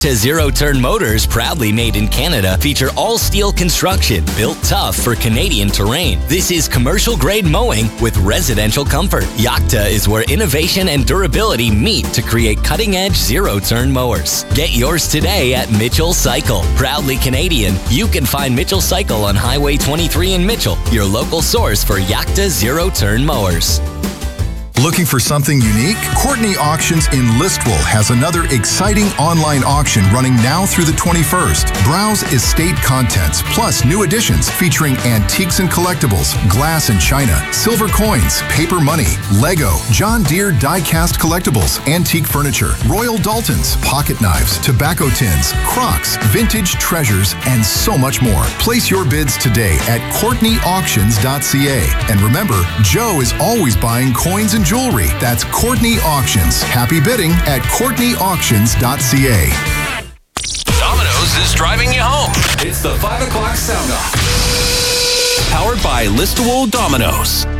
Zero-turn motors, proudly made in Canada, feature all-steel construction, built tough for Canadian terrain. This is commercial-grade mowing with residential comfort. Yakta is where innovation and durability meet to create cutting-edge zero-turn mowers. Get yours today at Mitchell Cycle. Proudly Canadian, you can find Mitchell Cycle on Highway 23 in Mitchell, your local source for Yakta zero-turn mowers. Looking for something unique? Courtney Auctions in Listowel has another exciting online auction running now through the 21st. Browse estate contents, plus new additions featuring antiques and collectibles, glass and china, silver coins, paper money, Lego, John Deere die-cast collectibles, antique furniture, Royal Daltons, pocket knives, tobacco tins, Crocs, vintage treasures, and so much more. Place your bids today at CourtneyAuctions.ca. And remember, Joe is always buying coins and jewelry. That's Courtney Auctions. Happy bidding at CourtneyAuctions.ca. Domino's is driving you home. It's the 5 o'clock sound off. Powered by Listowel Domino's.